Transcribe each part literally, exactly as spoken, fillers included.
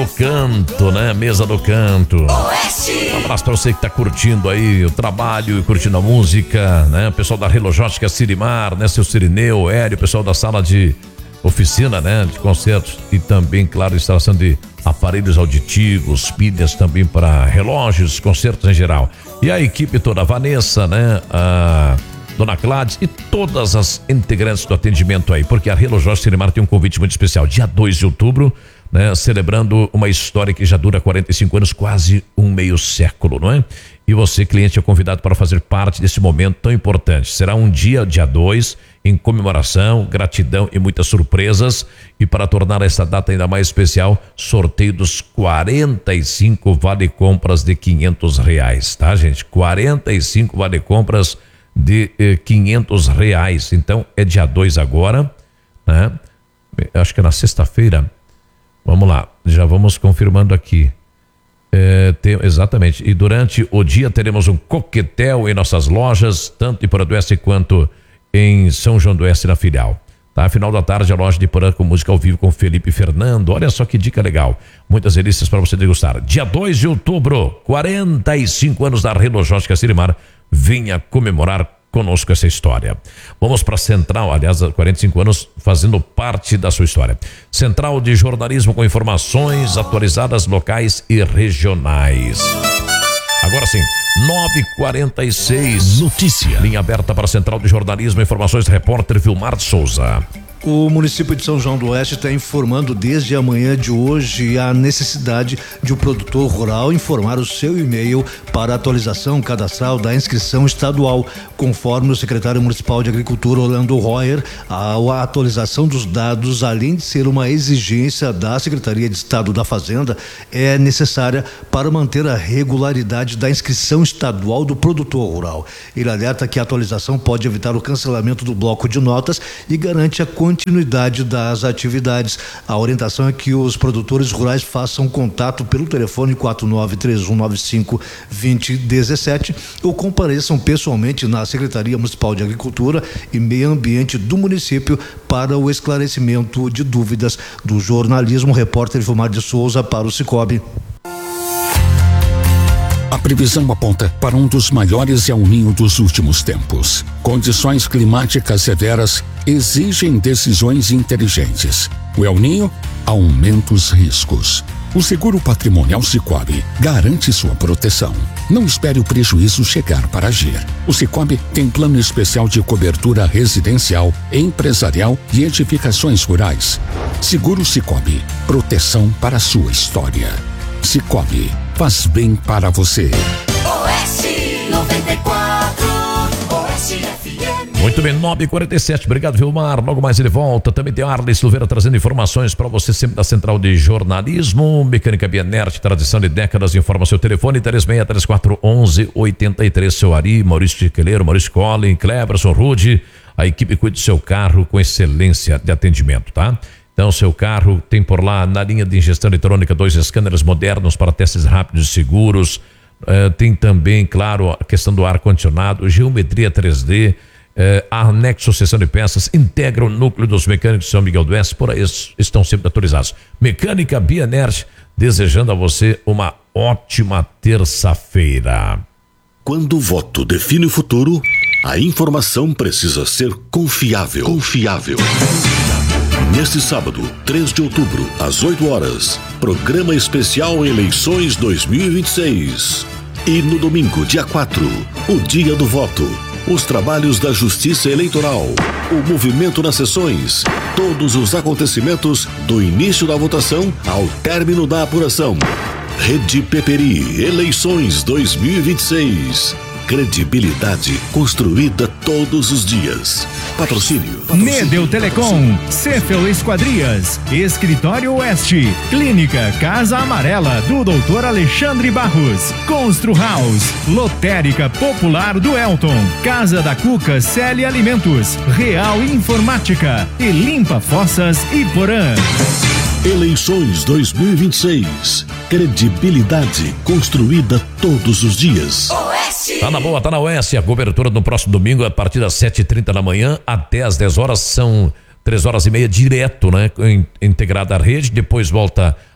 do Canto, né? Mesa do Canto. Oeste. Um abraço pra você que tá curtindo aí o trabalho e curtindo a música, né? O pessoal da Relogística Sirimar, né? Seu Cirineu, Hélio, o pessoal da sala de oficina, né? De concertos e também, claro, instalação de aparelhos auditivos, pilhas também para relógios, concertos em geral. E a equipe toda, a Vanessa, né? A Dona Gladys e todas as integrantes do atendimento aí, porque a Relogística Sirimar tem um convite muito especial, dia dois de outubro, né? Celebrando uma história que já dura quarenta e cinco anos, quase um meio século, não é? E você, cliente, é convidado para fazer parte desse momento tão importante. Será um dia, dia dois, em comemoração, gratidão e muitas surpresas. E para tornar essa data ainda mais especial, sorteio dos quarenta e cinco vale-compras de quinhentos reais, tá, gente? quarenta e cinco vale-compras de eh, quinhentos reais. Então, é dia dois agora, né? Acho que é na sexta-feira. Vamos lá, já vamos confirmando aqui. É, tem, exatamente, e durante o dia teremos um coquetel em nossas lojas, tanto em Porã do Oeste quanto em São João do Oeste na filial. Tá? Final da tarde, a loja de Porã com música ao vivo com Felipe Fernando. Olha só que dica legal, muitas delícias para você degustar. Dia dois de outubro, quarenta e cinco anos da Relogística Sirimar. Venha comemorar conosco essa história. Vamos para a Central, aliás, há quarenta e cinco anos fazendo parte da sua história. Central de Jornalismo com informações atualizadas locais e regionais. Agora sim, nove e quarenta e seis. Notícia. Linha aberta para a Central de Jornalismo e Informações, repórter Vilmar de Souza. O município de São João do Oeste está informando desde a manhã de hoje a necessidade de o produtor rural informar o seu e-mail para atualização cadastral da inscrição estadual. Conforme o secretário municipal de Agricultura, Orlando Royer, a atualização dos dados, além de ser uma exigência da Secretaria de Estado da Fazenda, é necessária para manter a regularidade da inscrição estadual do produtor rural. Ele alerta que a atualização pode evitar o cancelamento do bloco de notas e garante a continuidade das atividades. A orientação é que os produtores rurais façam contato pelo telefone quatro nove três um nove cinco dois zero um sete ou compareçam pessoalmente na Secretaria Municipal de Agricultura e Meio Ambiente do município para o esclarecimento de dúvidas. Do jornalismo, repórter Vilmar de Souza para o Cicobi. A previsão aponta para um dos maiores El Ninho dos últimos tempos. Condições climáticas severas exigem decisões inteligentes. O El Ninho aumenta os riscos. O seguro patrimonial Cicobi garante sua proteção. Não espere o prejuízo chegar para agir. O Cicobi tem plano especial de cobertura residencial, empresarial e edificações rurais. Seguro Cicobi, proteção para a sua história. Cicobi, faz bem para você. Oeste noventa e quatro, Oeste F M. Muito bem, nove e quarenta e sete, obrigado Vilmar, logo mais ele volta. Também tem a Arley Silveira trazendo informações para você sempre da Central de Jornalismo. Mecânica Bienert, tradição de décadas, informa seu telefone três seis três quatro um um oito três. Seu Ari, Maurício Tiqueleiro, Maurício Collin, Cleberson, Rude, a equipe cuida do seu carro com excelência de atendimento, tá? Então, seu carro tem por lá na linha de ingestão eletrônica dois scanners modernos para testes rápidos e seguros. Uh, tem também, claro, a questão do ar-condicionado, geometria três D, uh, anexo seção de peças, integra o núcleo dos mecânicos de São Miguel do Oeste, por aí estão sempre atualizados. Mecânica Bienert, desejando a você uma ótima terça-feira. Quando o voto define o futuro, a informação precisa ser confiável. Confiável. Neste sábado, três de outubro, às oito horas, programa especial Eleições dois mil e vinte e seis. E no domingo, dia quatro, o dia do voto, os trabalhos da Justiça Eleitoral, o movimento nas sessões, todos os acontecimentos do início da votação ao término da apuração. Rede Peperi, Eleições dois mil e vinte e seis. Credibilidade construída todos os dias. Patrocínio. Medel Telecom, Cefel Esquadrias, Escritório Oeste, Clínica Casa Amarela do doutor Alexandre Barros, Constru House, Lotérica Popular do Elton, Casa da Cuca Celi Alimentos, Real Informática e Limpa Fossas e Porã. Eleições dois mil e vinte e seis. Credibilidade construída todos os dias. Oeste. Tá na boa, tá na Oeste. A cobertura no próximo domingo a partir das sete e trinta da manhã até as dez horas. São três horas e meia direto, né? Integrada à rede. Depois volta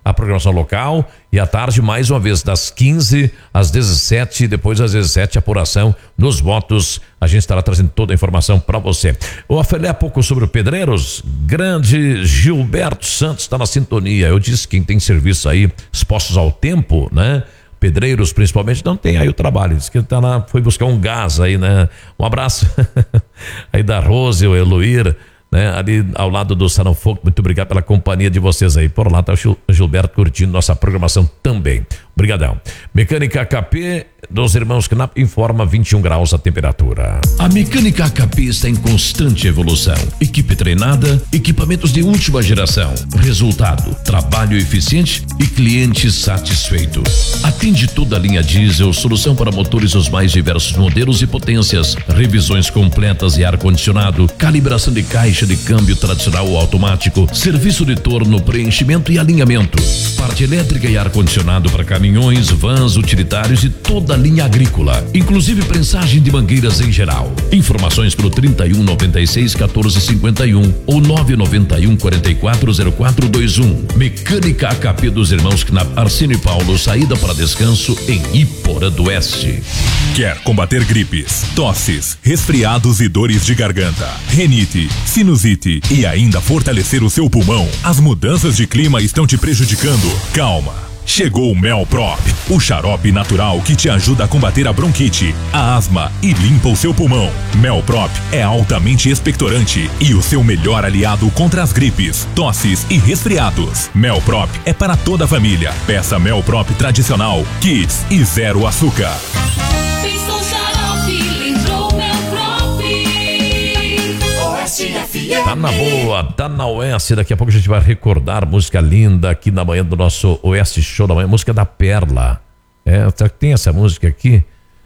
a programação local, e à tarde, mais uma vez, das quinze às dezessete, depois às dezessete, apuração nos votos. A gente estará trazendo toda a informação para você. Eu falei há pouco sobre o Pedreiros, grande Gilberto Santos está na sintonia. Eu disse que quem tem serviço aí, expostos ao tempo, né? Pedreiros principalmente, não tem aí o trabalho. Diz que ele tá lá, foi buscar um gás aí, né? Um abraço aí da Rose, o Eloir, né? Ali ao lado do Salão Fogo. Muito obrigado pela companhia de vocês aí. Por lá tá o Gilberto curtindo nossa programação também. Obrigadão. Mecânica A K P dos irmãos Knapp informa vinte e um graus a temperatura. A Mecânica A K P está em constante evolução. Equipe treinada, equipamentos de última geração. Resultado, trabalho eficiente e cliente satisfeito. Atende toda a linha diesel, solução para motores dos mais diversos modelos e potências, revisões completas e ar-condicionado, calibração de caixa de câmbio tradicional ou automático, serviço de torno, preenchimento e alinhamento, parte elétrica e ar-condicionado para caminhões, vans, utilitários e toda a linha agrícola, inclusive prensagem de mangueiras em geral. Informações pelo trinta e um, noventa e seis, quatorze, cinquenta e um ou nove nove um, quarenta e quatro, zero quatro dois um. Mecânica A K P dos irmãos Knapp, Arcínio e Paulo, saída para descanso em Iporã do Oeste. Quer combater gripes, tosses, resfriados e dores de garganta, renite, sinusite e ainda fortalecer o seu pulmão? As mudanças de clima estão te prejudicando? Calma! Chegou o Melprop, o xarope natural que te ajuda a combater a bronquite, a asma e limpa o seu pulmão. Melprop é altamente expectorante e o seu melhor aliado contra as gripes, tosses e resfriados. Melprop é para toda a família. Peça Melprop tradicional, Kids e zero açúcar. Tá na boa, tá na Oeste. Daqui a pouco a gente vai recordar música linda aqui na manhã do nosso Oeste Show da manhã, música da Perla. É, tem essa música aqui.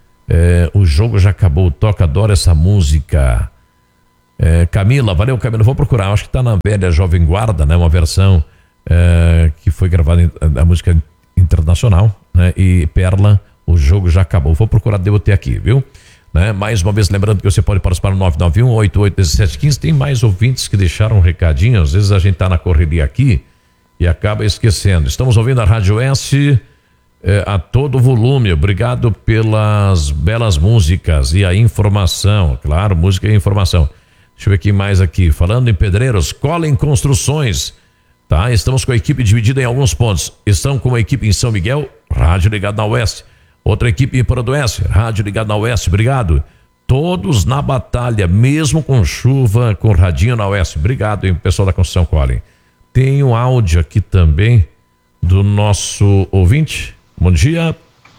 É, o jogo já acabou, toca, adoro essa música. É, Camila, valeu Camila, vou procurar, acho que tá na velha Jovem Guarda, né? Uma versão é, que foi gravada da música internacional, né? E Perla, o jogo já acabou. Vou procurar, devo ter aqui, viu? Né? Mais uma vez lembrando que você pode participar no nove nove um, oito oito um sete um cinco. Tem mais ouvintes que deixaram um recadinho. Às vezes a gente tá na correria aqui e acaba esquecendo. Estamos ouvindo a Rádio Oeste eh, a todo volume. Obrigado pelas belas músicas e a informação. Claro, música e informação. Deixa eu ver aqui mais aqui. Falando em Pedreiros, Colhem Construções, tá? Estamos com a equipe dividida em alguns pontos. Estão com a equipe em São Miguel, rádio ligado na Oeste. Outra equipe em Iporã do Oeste, rádio ligado na Oeste, obrigado. Todos na batalha, mesmo com chuva, com radinho na Oeste. Obrigado, hein, pessoal da Construção Colhem. Tem um áudio aqui também do nosso ouvinte. Bom dia.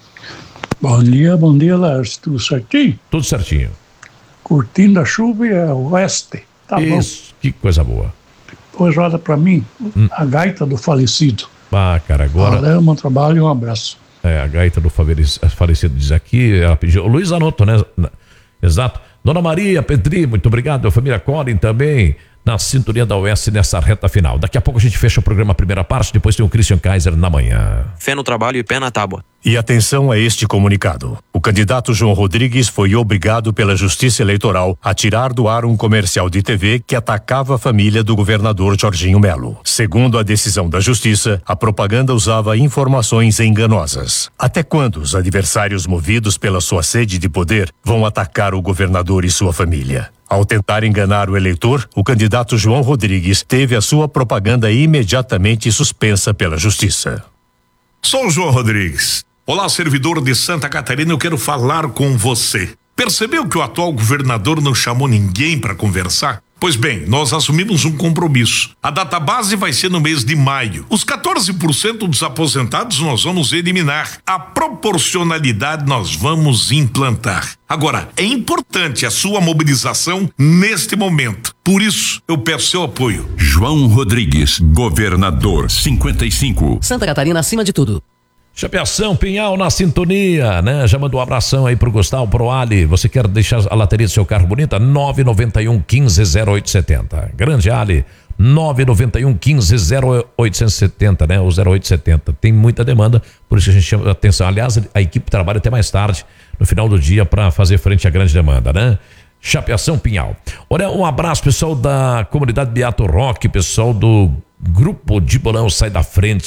Bom dia, bom dia, Lars. Tudo certinho? Tudo certinho. Curtindo a chuva e a Oeste. Tá Isso, bom. Que coisa boa. Depois olha pra mim, hum. a gaita do falecido. Ah, cara, agora... Valeu, um trabalho e um abraço. É, a gaita do falecido diz aqui, ela pediu, o Luiz Anoto, né? Exato. Dona Maria Pedri, muito obrigado, a família Colhem também, na sintonia da Oeste nessa reta final. Daqui a pouco a gente fecha o programa, a primeira parte, depois tem o Christian Kaiser na manhã. Fé no trabalho e pé na tábua. E atenção a este comunicado. O candidato João Rodrigues foi obrigado pela Justiça Eleitoral a tirar do ar um comercial de T V que atacava a família do governador Jorginho Melo. Segundo a decisão da Justiça, a propaganda usava informações enganosas. Até quando os adversários movidos pela sua sede de poder vão atacar o governador e sua família? Ao tentar enganar o eleitor, o candidato João Rodrigues teve a sua propaganda imediatamente suspensa pela Justiça. Sou o João Rodrigues. Olá, servidor de Santa Catarina, eu quero falar com você. Percebeu que o atual governador não chamou ninguém para conversar? Pois bem, nós assumimos um compromisso. A data base vai ser no mês de maio. Os quatorze por cento dos aposentados nós vamos eliminar. A proporcionalidade nós vamos implantar. Agora, é importante a sua mobilização neste momento. Por isso, eu peço seu apoio. João Rodrigues, governador cinquenta e cinco. Santa Catarina acima de tudo. Chapeação, Pinhal na sintonia, né? Já mandou um abração aí pro Gustavo, pro Ali. Você quer deixar a lateria do seu carro bonita? nove nove um, quinze, zero oito sete zero. Grande Ali, nove nove um, quinze, zero oito sete zero, né? O zero oito sete zero. Tem muita demanda, por isso a gente chama a atenção. Aliás, a equipe trabalha até mais tarde, no final do dia, para fazer frente à grande demanda, né? Chapeação, Pinhal. Olha, um abraço, pessoal da comunidade Beato Roque, pessoal do Grupo de Bolão Sai da Frente.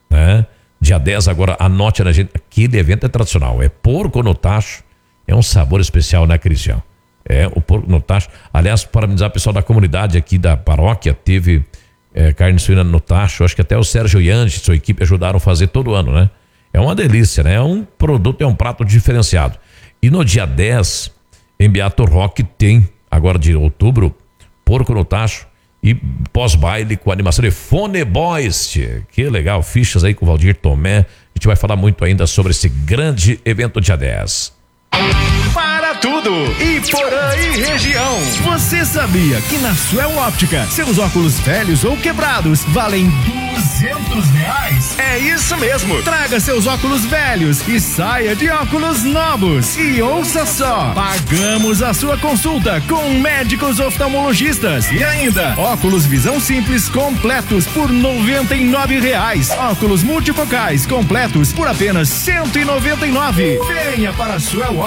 né? Dia dez agora, anote na gente, aquele evento é tradicional, é porco no tacho, é um sabor especial, né, Cristian? É, o porco no tacho, aliás, parabenizar o pessoal da comunidade aqui da paróquia, teve é, carne suína no tacho, acho que até o Sérgio Yange e sua equipe ajudaram a fazer todo ano, né? É uma delícia, né? É um produto, é um prato diferenciado. E no dia dez, em Beato Roque tem, agora de outubro, porco no tacho e pós-baile com animação de Fone Boys. Tchê. Que legal, fichas aí com o Valdir Tomé. A gente vai falar muito ainda sobre esse grande evento dia dez. Para tudo! Iporã e região. Você sabia que na Suel Óptica seus óculos velhos ou quebrados valem duzentos reais? É isso mesmo! Traga seus óculos velhos e saia de óculos novos. E ouça só! Pagamos a sua consulta com médicos oftalmologistas e ainda óculos visão simples completos por noventa e nove reais. Óculos multifocais completos por apenas cento e noventa e nove. Venha para a Suel Óptica